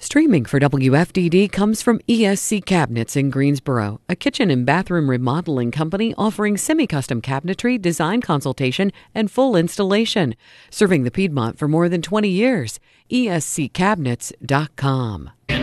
Streaming for WFDD comes from ESC Cabinets in Greensboro, a kitchen and bathroom remodeling company offering semi-custom cabinetry, design consultation, and full installation. Serving the Piedmont for more than 20 years. ESCCabinets.com.